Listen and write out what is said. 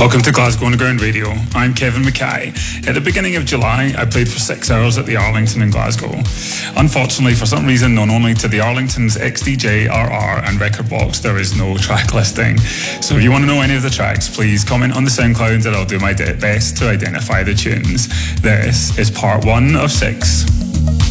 Welcome to Glasgow Underground Radio. I'm Kevin Mackay. At the beginning of July, I played for 6 hours at the Arlington in Glasgow. Unfortunately, for some reason known only to the Arlington's XDJ, RR and Record Box, there is no track listing. So if you want to know any of the tracks, please comment on the SoundCloud and I'll do my best to identify the tunes. This is part 1 of 6.